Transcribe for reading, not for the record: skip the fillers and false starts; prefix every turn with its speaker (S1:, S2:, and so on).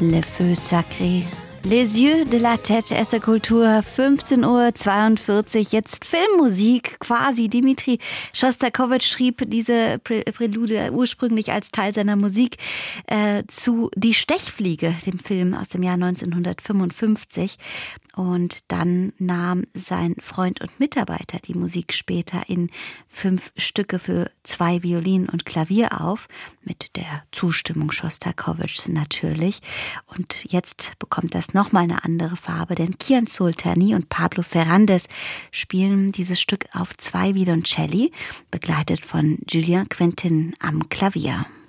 S1: Le Feu Sacré. Les yeux de la tête esse Kultur, 15:42 Uhr, jetzt Filmmusik quasi. Dmitri Schostakowitsch schrieb diese Prälude ursprünglich als Teil seiner Musik zu Die Stechfliege, dem Film aus dem Jahr 1955. Und dann nahm sein Freund und Mitarbeiter die Musik später in 5 Stücke für 2 Violinen und Klavier auf, mit der Zustimmung Schostakowitschs natürlich. Und jetzt bekommt das nochmal eine andere Farbe, denn Kian Soltani und Pablo Ferrandes spielen dieses Stück auf 2 Violoncelli, begleitet von Julien Quentin am Klavier.